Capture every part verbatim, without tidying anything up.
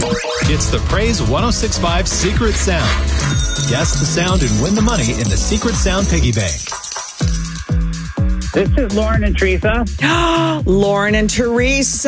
It's the Praise one oh six point five Secret Sound. Guess the sound and win the money in the Secret Sound Piggy Bank. This is Lauren and Teresa. Lauren and Teresa.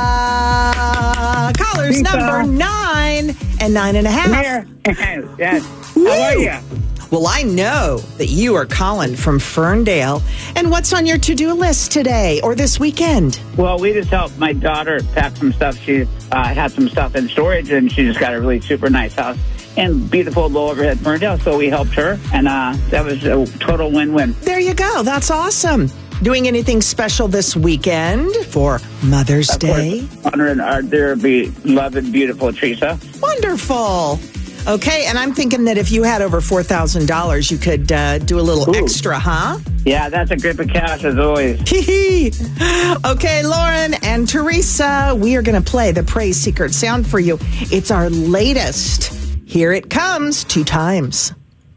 Callers Teresa. number nine and nine and a half. Here. Yes. How are you? Well, I know that you are calling from Ferndale. And what's on your to-do list today or this weekend? Well, we just helped my daughter pack some stuff. She uh, had some stuff in storage, and she just got a really super nice house in beautiful low overhead Ferndale. So we helped her, and uh, that was a total win-win. There you go. That's awesome. Doing anything special this weekend for Mother's Of Day? course, honoring our dear, beloved, beautiful Teresa. Wonderful. Okay, and I'm thinking that if you had over four thousand dollars, you could uh, do a little Ooh. extra, huh? Yeah, that's a grip of cash as always. Okay, Lauren and Teresa, we are going to play the Praise Secret Sound for you. It's our latest. Here it comes two times.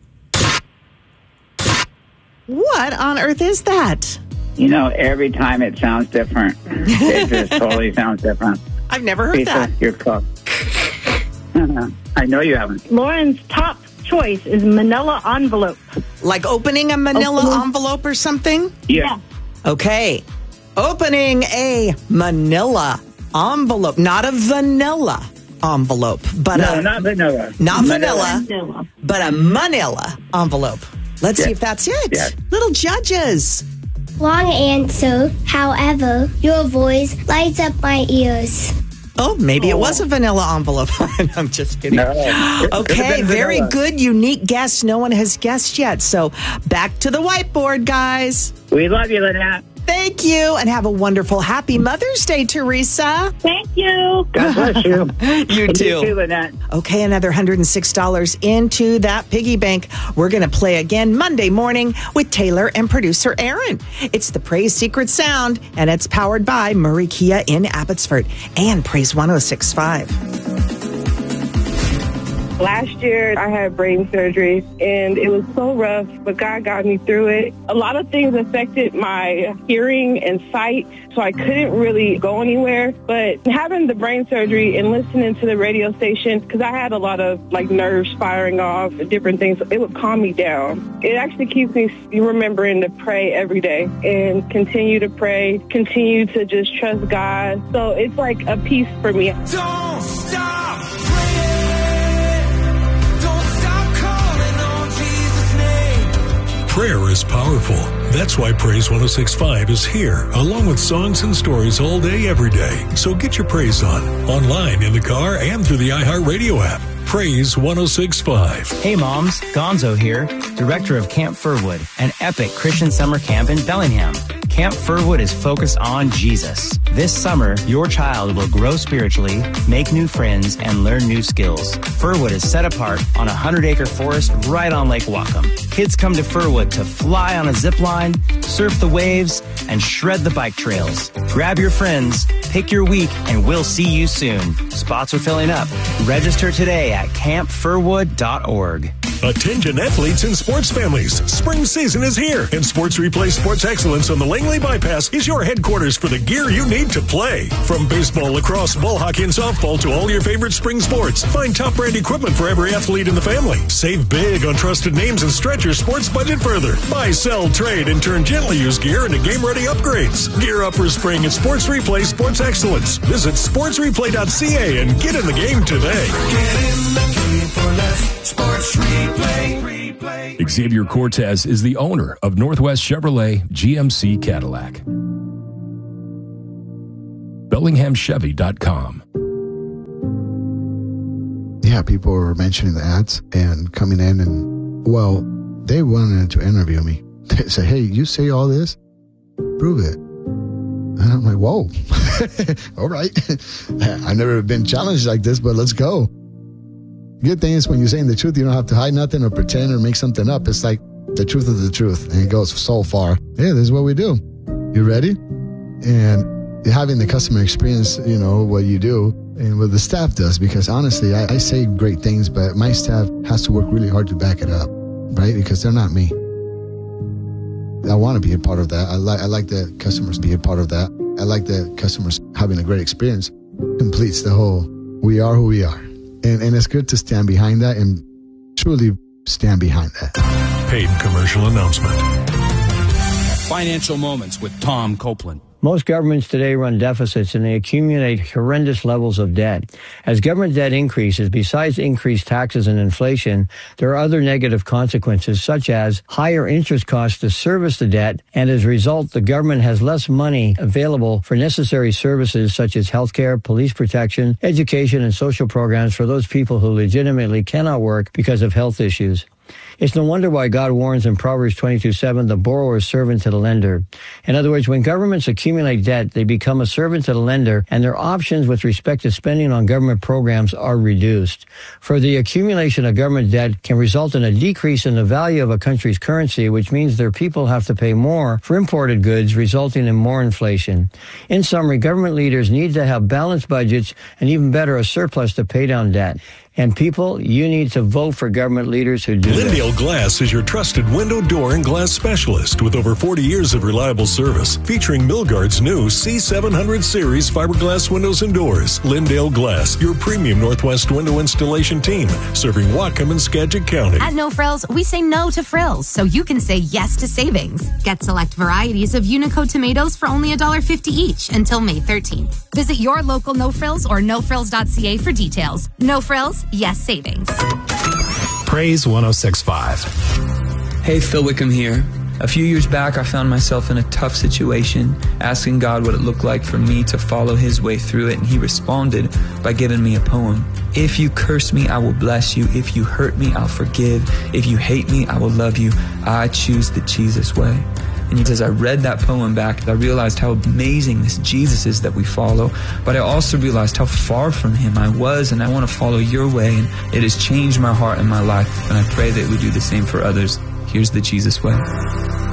What on earth is that? You know, every time it sounds different. It just totally sounds different. I've never heard Teresa, that. you're close. I know you haven't. Lauren's top choice is manila envelope. Like opening a manila Opening. envelope or something? Yeah. Okay. Opening a manila envelope, not a vanilla envelope, but No, a not vanilla. not Manila. vanilla, Manila. but a manila envelope. Let's see Yes. if that's it. Yes. Little judges. Long answer, however, your voice lights up my ears. Oh, maybe it was a vanilla envelope. I'm just kidding. No. It could've Okay, been very vanilla. good, unique guess. No one has guessed yet. So back to the whiteboard, guys. We love you, Lynette. Thank you, and have a wonderful, happy Mother's Day, Teresa. Thank you. God bless you. You And too. You too, Lynette. Okay, another one hundred six dollars into that piggy bank. We're going to play again Monday morning with Taylor and producer Aaron. It's the Praise Secret Sound, and it's powered by Murray Kia in Abbotsford and Praise one oh six point five. Last year, I had brain surgery, and it was so rough, but God got me through it. A lot of things affected my hearing and sight, so I couldn't really go anywhere. But having the brain surgery and listening to the radio station, because I had a lot of like nerves firing off, different things, it would calm me down. It actually keeps me remembering to pray every day and continue to pray, continue to just trust God. So it's like a peace for me. Don't stop praying. Don't stop calling on Jesus' name. Prayer is powerful. That's why Praise one oh six point five is here, along with songs and stories all day, every day. So get your praise on, online, in the car, and through the iHeartRadio app. Praise one oh six point five. Hey moms, Gonzo here, director of Camp Furwood, an epic Christian summer camp in Bellingham. Camp Furwood is focused on Jesus. This summer, your child will grow spiritually, make new friends, and learn new skills. Furwood is set apart on a hundred-acre forest right on Lake Whatcom. Kids come to Furwood to fly on a zip line, surf the waves, and shred the bike trails. Grab your friends, pick your week, and we'll see you soon. Spots are filling up. Register today at camp furwood dot org. Attention athletes and sports families. Spring season is here, and Sports Replay Sports Excellence on the Langley Bypass is your headquarters for the gear you need to play. From baseball, lacrosse, ball hockey, and softball to all your favorite spring sports, find top brand equipment for every athlete in the family. Save big on trusted names and stretch your sports budget further. Buy, sell, trade, and turn gently used gear into game-ready upgrades. Gear up for spring at Sports Replay Sports Excellence. Visit sports replay dot c a and get in the game today. Get in the game for less. Sports Replay. Replay. Xavier Cortez is the owner of Northwest Chevrolet G M C Cadillac. bellingham chevy dot com. Yeah, people were mentioning the ads and coming in and, well, they wanted to interview me. They say, hey, you say all this? Prove it. And I'm like, whoa. All right. I've never been challenged like this, but let's go. Good thing is when you're saying the truth, you don't have to hide nothing or pretend or make something up. It's like the truth is the truth, and it goes so far. Yeah, this is what we do. You ready? And having the customer experience, you know, what you do and what the staff does, because honestly, I, I say great things, but my staff has to work really hard to back it up, right? Because they're not me. I want to be a part of that. I like I like the customers be a part of that. I like the customers having a great experience. Completes the whole we are who we are. And, and it's good to stand behind that and truly stand behind that. Paid commercial announcement. Financial Moments with Tom Copeland. Most governments today run deficits and they accumulate horrendous levels of debt. As government debt increases, besides increased taxes and inflation, there are other negative consequences such as higher interest costs to service the debt, and as a result, the government has less money available for necessary services such as healthcare, police protection, education, and social programs for those people who legitimately cannot work because of health issues. It's no wonder why God warns in Proverbs twenty-two seven, the borrower is servant to the lender. In other words, when governments accumulate debt, they become a servant to the lender, and their options with respect to spending on government programs are reduced. For the accumulation of government debt can result in a decrease in the value of a country's currency, which means their people have to pay more for imported goods, resulting in more inflation. In summary, government leaders need to have balanced budgets and even better, a surplus to pay down debt. And people, you need to vote for government leaders who do that. Lindale Glass is your trusted window, door, and glass specialist with over forty years of reliable service, featuring Milgard's new C seven hundred series fiberglass windows and doors. Lindale Glass, your premium Northwest window installation team, serving Whatcom and Skagit County. At No Frills, we say no to frills, so you can say yes to savings. Get select varieties of Unico tomatoes for only one dollar fifty each until May thirteenth. Visit your local No Frills or no frills dot c a for details. No Frills, yes savings. Praise one oh six point five. Hey, Phil Wickham here. A few years back, I found myself in a tough situation, asking God what it looked like for me to follow His way through it, and He responded by giving me a poem. If you curse me, I will bless you. If you hurt me, I'll forgive. If you hate me, I will love you. I choose the Jesus way. And as I read that poem back, I realized how amazing this Jesus is that we follow. But I also realized how far from Him I was, and I want to follow your way. And it has changed my heart and my life. And I pray that we do the same for others. Here's the Jesus way.